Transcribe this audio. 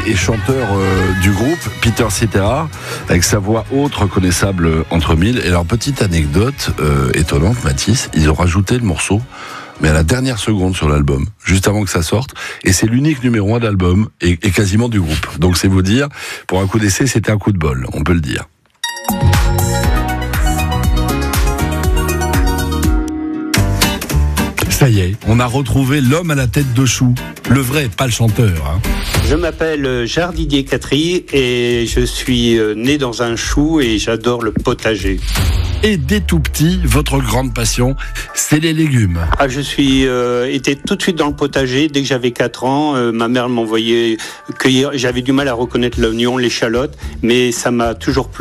et chanteur du groupe, Peter Cetera, avec sa voix haute reconnaissable entre mille. Et leur petite anecdote étonnante, Mathis, ils ont rajouté le morceau, mais à la dernière seconde sur l'album, juste avant que ça sorte, et c'est l'unique numéro 1 de l'album, et quasiment du groupe. Donc c'est vous dire, pour un coup d'essai, c'était un coup de bol, on peut le dire. Ça y est, on a retrouvé l'homme à la tête de chou. Le vrai, pas le chanteur. Hein. Je m'appelle Jardidier Catry et je suis né dans un chou et j'adore le potager. Et dès tout petit, votre grande passion, c'est les légumes. Je suis été tout de suite dans le potager. Dès que j'avais 4 ans, ma mère m'envoyait cueillir. J'avais du mal à reconnaître l'oignon, l'échalote, mais ça m'a toujours plu.